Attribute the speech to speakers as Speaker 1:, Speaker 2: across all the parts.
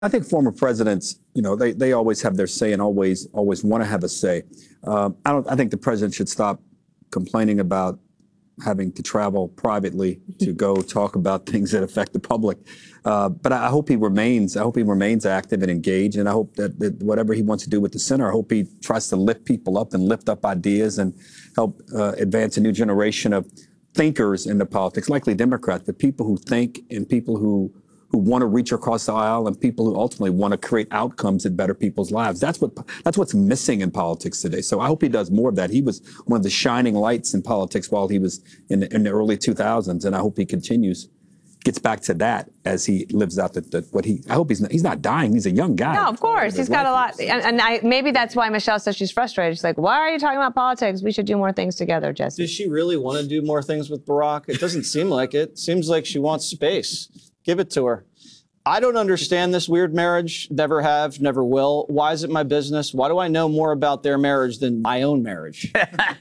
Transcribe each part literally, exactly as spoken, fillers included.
Speaker 1: I think former presidents, you know, they, they always have their say and always always want to have a say. Um, I don't. I think the president should stop complaining about having to travel privately to go talk about things that affect the public. Uh, but I hope he remains. I hope he remains active and engaged, and I hope that, that whatever he wants to do with the center, I hope he tries to lift people up and lift up ideas and help uh, advance a new generation of thinkers into politics, likely Democrats, but people who think and people who. who want to reach across the aisle and people who ultimately want to create outcomes that better people's lives. That's what that's what's missing in politics today. So I hope he does more of that. He was one of the shining lights in politics while he was in the, in the early two thousands, and I hope he continues, gets back to that as he lives out the, the, what he. I hope he's not, he's not dying. He's a young guy.
Speaker 2: No, of course, he's got a lot, and, and I, maybe that's why Michelle says she's frustrated. She's like, "Why are you talking about politics? We should do more things together, Jesse."
Speaker 3: Does she really want to do more things with Barack? It doesn't seem like it. Seems like she wants space. Give it to her. I don't understand this weird marriage. Never have, never will. Why is it my business? Why do I know more about their marriage than my own marriage?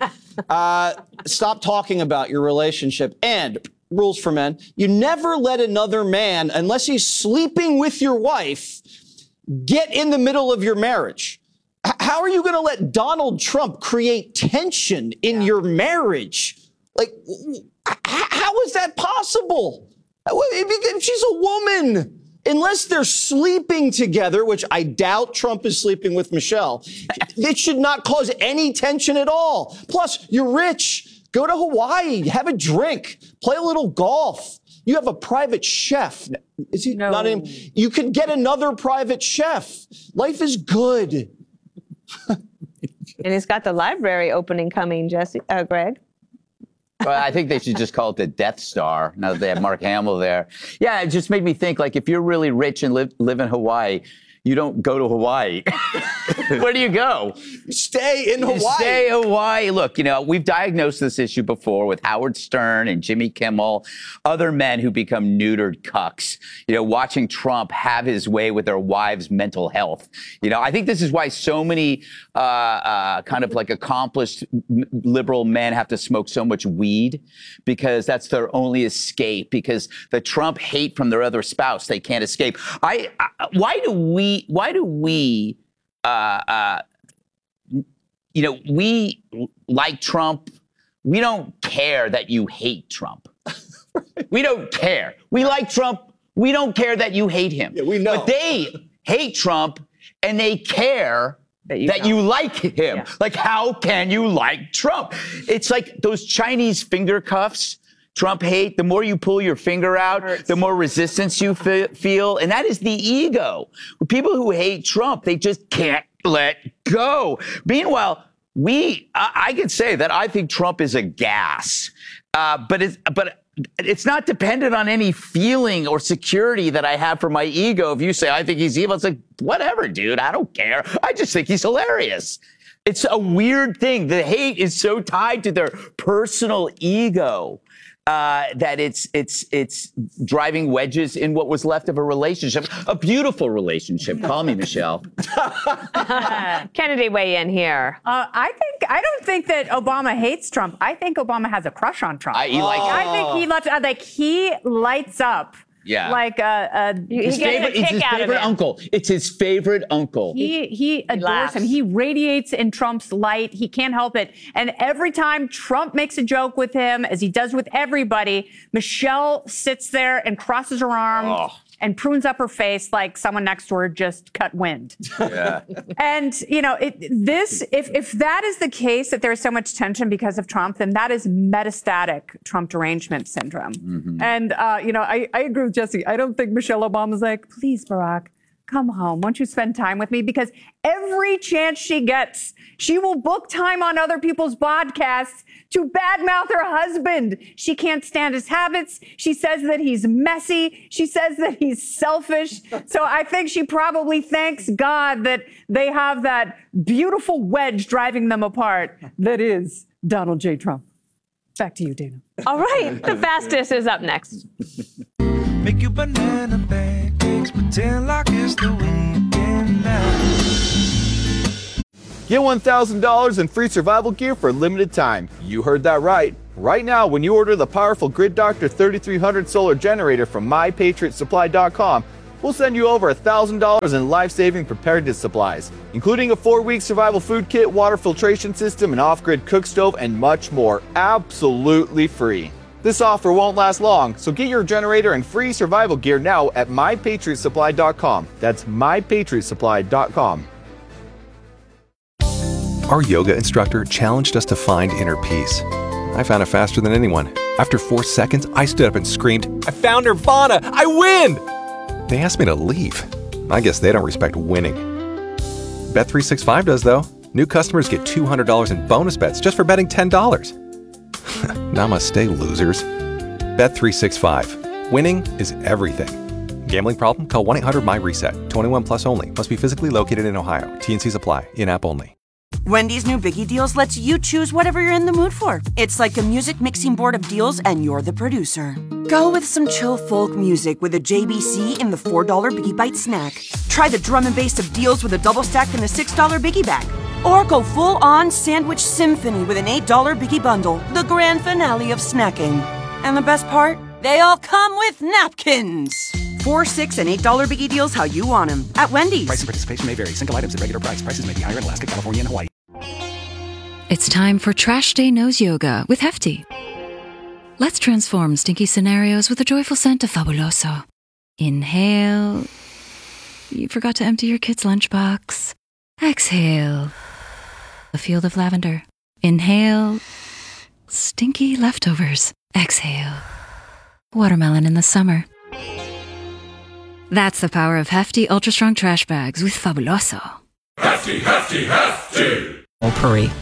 Speaker 3: uh, stop talking about your relationship. And rules for men, you never let another man, unless he's sleeping with your wife, get in the middle of your marriage. H- how are you going to let Donald Trump create tension in yeah. your marriage? Like, h- how is that possible? If she's a woman. Unless they're sleeping together, which I doubt Trump is sleeping with Michelle, it should not cause any tension at all. Plus, you're rich. Go to Hawaii, have a drink, play a little golf. You have a private chef. Is he
Speaker 2: no.
Speaker 3: not in? You could get another private chef. Life is good.
Speaker 2: And he's got the library opening coming, Jesse, uh, Greg.
Speaker 4: Well, I think they should just call it the Death Star now that they have Mark Hamill there. Yeah, it just made me think, like, if you're really rich and live, live in Hawaii, you don't go to Hawaii. Where do you go?
Speaker 3: You stay in Hawaii.
Speaker 4: You stay in Hawaii. Look, you know, we've diagnosed this issue before with Howard Stern and Jimmy Kimmel, other men who become neutered cucks, you know, watching Trump have his way with their wives' mental health. You know, I think this is why so many uh, uh, kind of like accomplished liberal men have to smoke so much weed, because that's their only escape, because the Trump hate from their other spouse, they can't escape. I, I why do we Why do we, uh, uh, you know, we like Trump. We don't care that you hate Trump. We don't care. We like Trump. We don't care that you hate him.
Speaker 3: Yeah, we know.
Speaker 4: But they hate Trump and they care that you, that you like him. Yeah. Like, how can you like Trump? It's like those Chinese finger cuffs. Trump hate, the more you pull your finger out, the more resistance you f- feel. And that is the ego. People who hate Trump, they just can't let go. Meanwhile, we, I, I can say that I think Trump is a gas. Uh, but it's, but it's not dependent on any feeling or security that I have for my ego. If you say, I think he's evil, it's like, whatever, dude, I don't care. I just think he's hilarious. It's a weird thing. The hate is so tied to their personal ego. Uh, that it's it's it's driving wedges in what was left of a relationship, a beautiful relationship. Call me, Michelle.
Speaker 2: Kennedy, weigh in here.
Speaker 5: Uh, I think I don't think that Obama hates Trump. I think Obama has a crush on Trump.
Speaker 4: I, he likes
Speaker 5: I think he loves, like he lights up.
Speaker 4: Yeah,
Speaker 5: like uh, uh,
Speaker 4: his favorite, it's his favorite uncle. It's his favorite uncle.
Speaker 5: He he adores
Speaker 2: laughs.
Speaker 5: him. He radiates in Trump's light. He can't help it. And every time Trump makes a joke with him, as he does with everybody, Michelle sits there and crosses her arms. Oh. And prunes up her face like someone next to her just cut wind.
Speaker 4: Yeah.
Speaker 5: And, you know, it, this, if, if that is the case, that there's so much tension because of Trump, then that is metastatic Trump derangement syndrome. Mm-hmm. And, uh, you know, I, I agree with Jesse. I don't think Michelle Obama's like, please, Barack, come home. Won't you spend time with me? Because every chance she gets, she will book time on other people's podcasts to badmouth her husband. She can't stand his habits. She says that he's messy. She says that he's selfish. So I think she probably thanks God that they have that beautiful wedge driving them apart that is Donald J. Trump. Back to you, Dana.
Speaker 2: All right. The fastest is up next.
Speaker 6: Make you banana pancakes, pretend like it's the weekend now.
Speaker 7: Get one thousand dollars in free survival gear for a limited time. You heard that right. Right now, when you order the powerful Grid Doctor thirty-three hundred solar generator from my patriot supply dot com, we'll send you over one thousand dollars in life-saving preparedness supplies, including a four-week survival food kit, water filtration system, an off-grid cook stove, and much more, absolutely free. This offer won't last long, so get your generator and free survival gear now at my patriot supply dot com. That's my patriot supply dot com.
Speaker 8: Our yoga instructor challenged us to find inner peace. I found it faster than anyone. After four seconds, I stood up and screamed, "I found Nirvana! I win!" They asked me to leave. I guess they don't respect winning. Bet three sixty-five does, though. New customers get two hundred dollars in bonus bets just for betting ten dollars. Namaste, losers. Bet three sixty-five. Winning is everything. Gambling problem? Call one eight hundred my reset. twenty-one plus only. Must be physically located in Ohio. T N Cs apply. In-app only.
Speaker 9: Wendy's new Biggie Deals lets you choose whatever you're in the mood for. It's like a music mixing board of deals, and you're the producer. Go with some chill folk music with a J B C in the four dollar Biggie Bite snack. Try the drum and bass of deals with a double stack in the six dollar Biggie Bag. Or go full-on sandwich symphony with an eight dollar Biggie Bundle, the grand finale of snacking. And the best part? They all come with napkins. Four, six, and eight dollar Biggie Deals how you want them at Wendy's.
Speaker 10: Price and participation may vary. Single items at regular price. Prices may be higher in Alaska, California, and Hawaii.
Speaker 11: It's time for Trash Day Nose Yoga with Hefty. Let's transform stinky scenarios with a joyful scent of Fabuloso. Inhale. You forgot to empty your kid's lunchbox. Exhale. A field of lavender. Inhale. Stinky leftovers. Exhale. Watermelon in the summer. That's the power of Hefty Ultra Strong Trash Bags with Fabuloso.
Speaker 12: Hefty, hefty, hefty!
Speaker 13: Oh, Purry.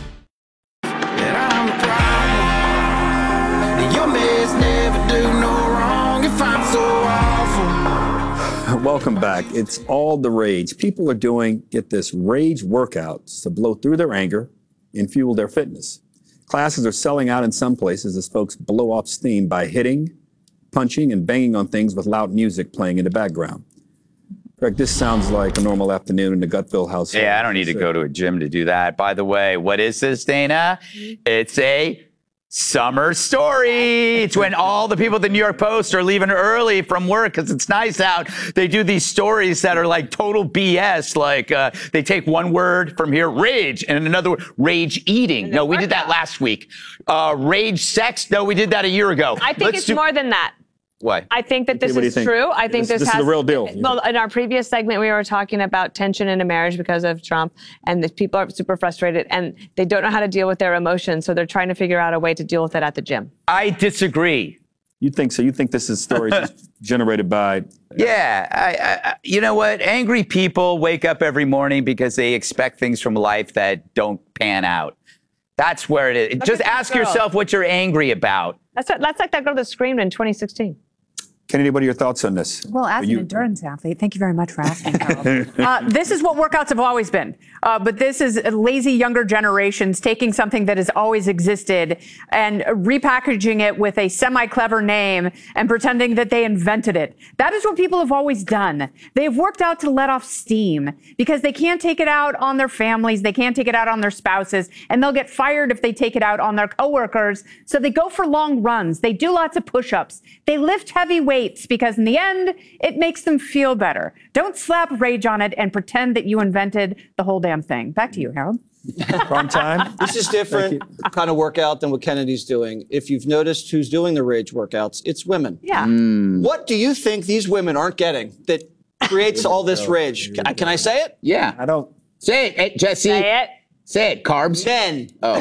Speaker 1: Welcome back. It's all the rage. People are doing, get this, rage workouts to blow through their anger and fuel their fitness. Classes are selling out in some places as folks blow off steam by hitting, punching, and banging on things with loud music playing in the background. Greg, this sounds like a normal afternoon in the Gutville household.
Speaker 4: Yeah, I don't need to go to a gym to do that. By the way, what is this, Dana? It's a summer story. It's when all the people at the New York Post are leaving early from work because it's nice out. They do these stories that are like total B S. Like uh, they take one word from here, rage, and another word, rage eating. No, we did that last week. Uh, rage sex. No, we did that a year ago.
Speaker 2: I think
Speaker 4: Let's
Speaker 2: it's
Speaker 4: do-
Speaker 2: more than that.
Speaker 4: What?
Speaker 2: I think that this
Speaker 1: What do you
Speaker 2: is
Speaker 1: think?
Speaker 2: true. I think
Speaker 1: This-
Speaker 2: this,
Speaker 1: this is
Speaker 2: has
Speaker 1: the real deal.
Speaker 2: Well, in our previous segment, we were talking about tension in a marriage because of Trump, and the people are super frustrated, and they don't know how to deal with their emotions, so they're trying to figure out a way to deal with it at the gym.
Speaker 4: I disagree.
Speaker 1: You think so? You think this is stories generated by...
Speaker 4: Yeah, I, I, you know what? Angry people wake up every morning because they expect things from life that don't pan out. That's where it is.
Speaker 2: Look
Speaker 4: Just
Speaker 2: at that
Speaker 4: ask
Speaker 2: girl.
Speaker 4: yourself what you're angry about.
Speaker 2: That's that's like that girl that screamed in twenty sixteen.
Speaker 1: Kennedy, what are your thoughts on this?
Speaker 5: Well, as
Speaker 1: Are
Speaker 5: an
Speaker 1: you-
Speaker 5: endurance athlete, thank you very much for asking, Carl. uh, this is what workouts have always been. Uh, but this is lazy younger generations taking something that has always existed and repackaging it with a semi-clever name and pretending that they invented it. That is what people have always done. They've worked out to let off steam because they can't take it out on their families. They can't take it out on their spouses, and they'll get fired if they take it out on their coworkers. So they go for long runs. They do lots of push-ups. They lift heavy weights because in the end, it makes them feel better. Don't slap rage on it and pretend that you invented the whole damn thing. Back to you, Harold.
Speaker 1: Wrong time.
Speaker 3: This is different kind of workout than what Kennedy's doing. If you've noticed who's doing the rage workouts, it's women.
Speaker 2: Yeah.
Speaker 3: What do you think these women aren't getting that creates all this rage? Can I, can I say it?
Speaker 4: Yeah.
Speaker 1: I don't...
Speaker 4: Say it, hey, Jesse.
Speaker 2: Say it.
Speaker 4: Say it, carbs.
Speaker 3: Men.
Speaker 4: Oh.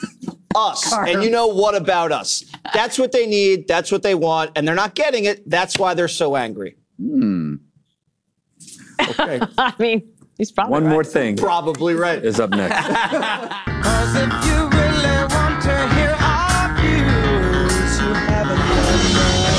Speaker 3: Us. And you know what about us? That's what they need. That's what they want. And they're not getting it. That's why they're so angry.
Speaker 4: Hmm.
Speaker 1: Okay.
Speaker 2: I mean, he's probably
Speaker 1: One
Speaker 2: right.
Speaker 1: more thing
Speaker 3: Probably right.
Speaker 1: is up next.
Speaker 6: Cause if you really want to hear our views, you haven't done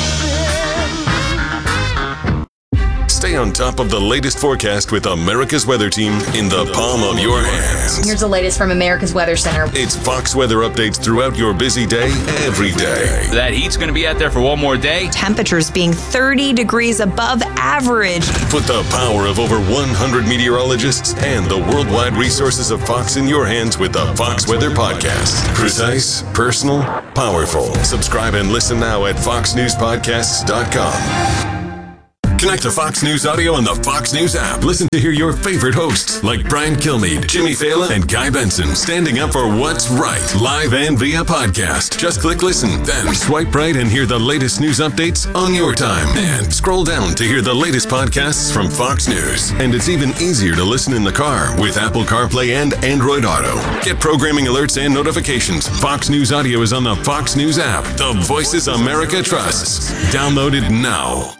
Speaker 6: nothing.
Speaker 12: Stay on top of the latest forecast with America's Weather Team in the palm of your hands.
Speaker 14: Here's the latest from America's Weather Center.
Speaker 12: It's Fox weather updates throughout your busy day, every day.
Speaker 15: That heat's going to be out there for one more day.
Speaker 14: Temperatures being thirty degrees above average.
Speaker 12: Put the power of over one hundred meteorologists and the worldwide resources of Fox in your hands with the Fox Weather Podcast. Precise, personal, powerful. Subscribe and listen now at fox news podcasts dot com. Connect to Fox News Audio on the Fox News app. Listen to hear your favorite hosts like Brian Kilmeade, Jimmy Fallon, and Guy Benson standing up for what's right, live and via podcast. Just click listen, then swipe right and hear the latest news updates on your time. And scroll down to hear the latest podcasts from Fox News. And it's even easier to listen in the car with Apple CarPlay and Android Auto. Get programming alerts and notifications. Fox News Audio is on the Fox News app. The voices America trusts. Download it now.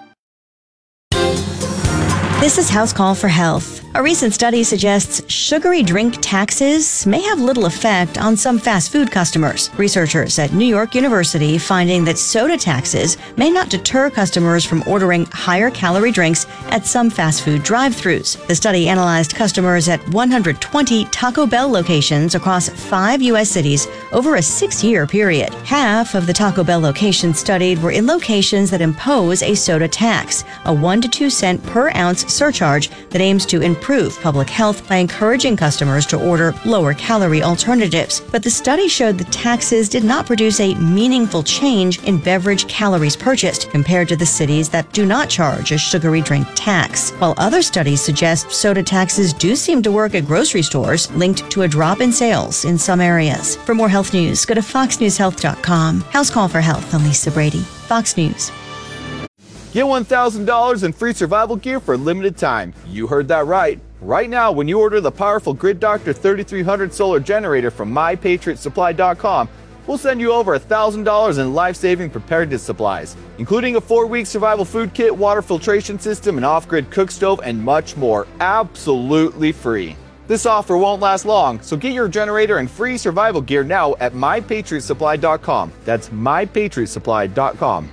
Speaker 13: This is House Call for Health. A recent study suggests sugary drink taxes may have little effect on some fast food customers. Researchers at New York University finding that soda taxes may not deter customers from ordering higher calorie drinks at some fast food drive-thrus. The study analyzed customers at one hundred twenty Taco Bell locations across five U S cities over a six-year period. Half of the Taco Bell locations studied were in locations that impose a soda tax, a one to two cent per ounce surcharge that aims to improve public health by encouraging customers to order lower calorie alternatives. But the study showed the taxes did not produce a meaningful change in beverage calories purchased compared to the cities that do not charge a sugary drink tax. While other studies suggest soda taxes do seem to work at grocery stores, linked to a drop in sales in some areas. For more health news, go to fox news health dot com. House Call for Health. I'm Lisa Brady, Fox News.
Speaker 7: Get one thousand dollars in free survival gear for a limited time. You heard that right. Right now, when you order the powerful Grid Doctor thirty-three hundred solar generator from my patriot supply dot com, we'll send you over one thousand dollars in life-saving preparedness supplies, including a four-week survival food kit, water filtration system, an off-grid cook stove, and much more, absolutely free. This offer won't last long, so get your generator and free survival gear now at my patriot supply dot com. That's my patriot supply dot com.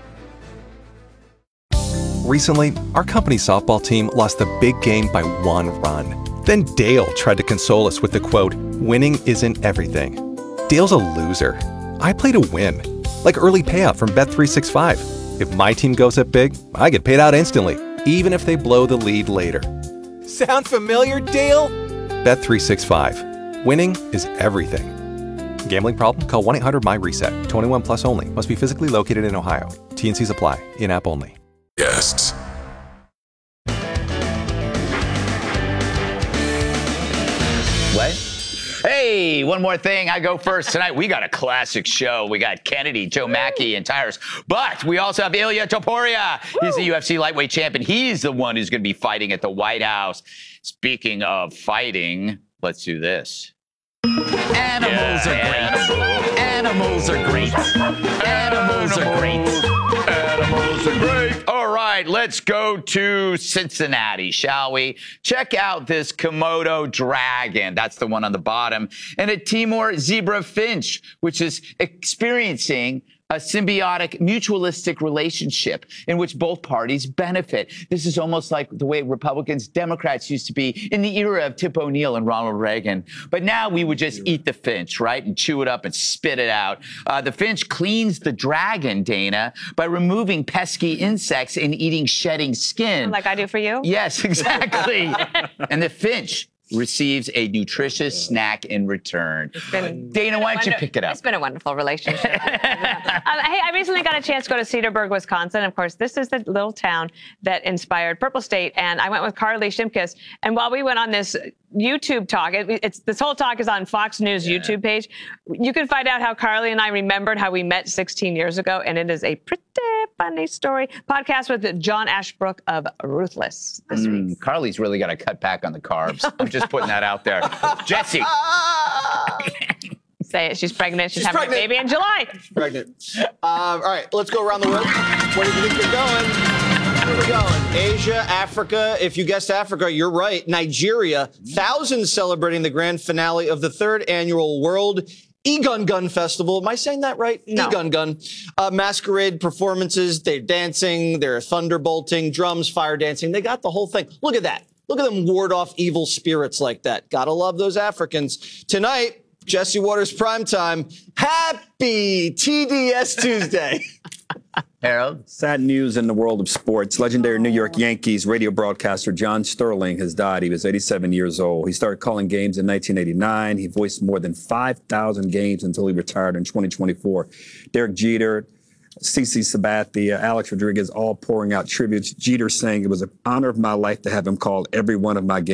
Speaker 8: Recently, our company softball team lost the big game by one run. Then Dale tried to console us with the quote, "Winning isn't everything." Dale's a loser. I play to win, like early payout from Bet three sixty-five. If my team goes up big, I get paid out instantly, even if they blow the lead later.
Speaker 10: Sound familiar, Dale?
Speaker 8: Bet three sixty-five. Winning is everything. Gambling problem? Call one eight hundred M Y reset. twenty-one plus only. Must be physically located in Ohio. T and Cs apply. In-app only.
Speaker 12: Guests.
Speaker 4: What? Hey, one more thing. I go first tonight. We got a classic show. We got Kennedy, Joe Mackey, and Tyrus. But we also have Ilya Topuria. He's the U F C lightweight champion. He's the one who's going to be fighting at the White House. Speaking of fighting, let's do this.
Speaker 15: Animals are great. Animals are great. Animals are great.
Speaker 4: Animals are great. All right, let's go to Cincinnati, shall we? Check out this Komodo dragon. That's the one on the bottom. And a Timor zebra finch, which is experiencing a symbiotic, mutualistic relationship in which both parties benefit. This is almost like the way Republicans, Democrats used to be in the era of Tip O'Neill and Ronald Reagan. But now we would just eat the finch, right, and chew it up and spit it out. Uh, the finch cleans the dragon, Dana, by removing pesky insects and eating shedding skin.
Speaker 2: Like I do for you?
Speaker 4: Yes, exactly. And the finch receives a nutritious snack in return.
Speaker 2: Been,
Speaker 4: Dana, why don't you pick it up?
Speaker 2: It's been a wonderful relationship. um, hey, I recently got a chance to go to Cedarburg, Wisconsin. Of course, this is the little town that inspired Purple State, and I went with Carly Shimkus. And while we went on this YouTube talk, it, it's this whole talk is on Fox News yeah. YouTube page. You can find out how Carly and I remembered how we met sixteen years ago, and it is a pretty funny story. Podcast with John Ashbrook of Ruthless this mm, week.
Speaker 4: Carly's really got to cut back on the carbs. I'm just putting that out there. Jesse.
Speaker 2: Say it. She's pregnant. She's,
Speaker 3: She's
Speaker 2: having
Speaker 3: pregnant.
Speaker 2: a baby in July.
Speaker 3: She's pregnant. Um, all right, let's go around the world. Where do you think you're going? Where are we going? Asia, Africa. If you guessed Africa, you're right. Nigeria. Thousands celebrating the grand finale of the third annual World Egun Gun Festival. Am I saying that right?
Speaker 2: No.
Speaker 3: Egun Gun. Uh, masquerade performances. They're dancing. They're thunderbolting. Drums, fire dancing. They got the whole thing. Look at that. Look at them ward off evil spirits like that. Gotta love those Africans. Tonight, Jesse Waters Primetime. Happy T D S Tuesday.
Speaker 4: Harold?
Speaker 1: Sad news in the world of sports. Legendary New York Yankees radio broadcaster John Sterling has died. He was eighty-seven years old. He started calling games in nineteen eighty-nine. He voiced more than five thousand games until he retired in twenty twenty-four. Derek Jeter, CeCe Sabathia, uh, Alex Rodriguez, all pouring out tributes. Jeter saying it was an honor of my life to have him call every one of my games.